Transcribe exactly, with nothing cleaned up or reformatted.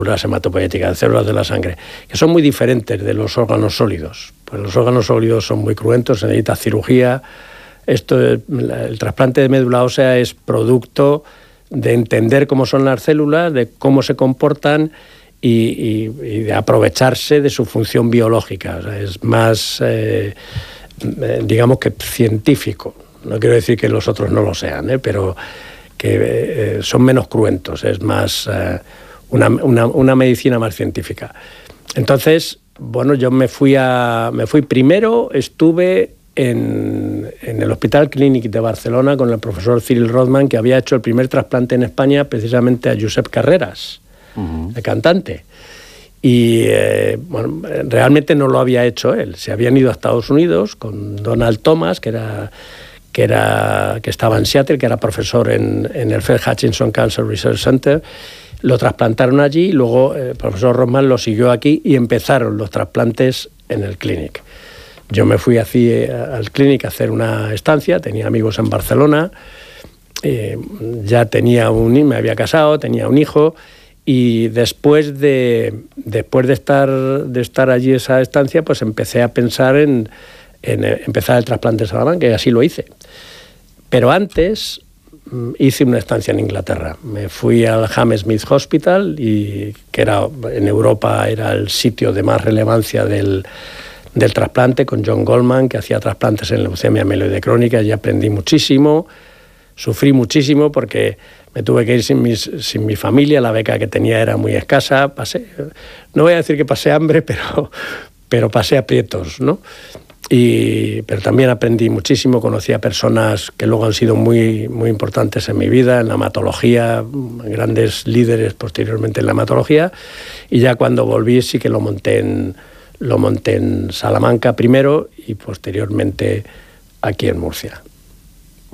células hematopoyéticas, células de la sangre, que son muy diferentes de los órganos sólidos. Pues los órganos sólidos son muy cruentos, se necesita cirugía. Esto, el, el trasplante de médula ósea es producto de entender cómo son las células, de cómo se comportan y, y, y de aprovecharse de su función biológica. O sea, es más, eh, digamos que científico. No quiero decir que los otros no lo sean, ¿eh? pero que eh, son menos cruentos, es más eh, una, una, una medicina más científica. Entonces, bueno, yo me fui a, me fui primero, estuve en, en el Hospital Clínic de Barcelona con el profesor Cyril Rothman, que había hecho el primer trasplante en España precisamente a Josep Carreras, uh-huh. el cantante. Y eh, bueno, realmente no lo había hecho él, se habían ido a Estados Unidos con Donald Thomas, que era... Que, era, que estaba en Seattle, que era profesor en, en el Fred Hutchinson Cancer Research Center. Lo trasplantaron allí, luego el profesor Rothman lo siguió aquí y empezaron los trasplantes en el Clinic. Yo me fui así al Clinic a hacer una estancia, tenía amigos en Barcelona, eh, ya tenía un, me había casado, tenía un hijo, y después de, después de, estar, de estar allí esa estancia, pues empecé a pensar en, en empezar el trasplante de Salamanca, y así lo hice. Pero antes hice una estancia en Inglaterra. Me fui al Hammersmith Hospital, y, que era, en Europa era el sitio de más relevancia del, del trasplante, con John Goldman, que hacía trasplantes en leucemia mieloide crónica, y aprendí muchísimo, sufrí muchísimo porque me tuve que ir sin, mis, sin mi familia, la beca que tenía era muy escasa, pasé, no voy a decir que pasé hambre, pero, pero pasé aprietos, ¿no? Y, pero también aprendí muchísimo, conocí a personas que luego han sido muy, muy importantes en mi vida, en la hematología, grandes líderes posteriormente en la hematología, y ya cuando volví sí que lo monté en, lo monté en Salamanca primero y posteriormente aquí en Murcia.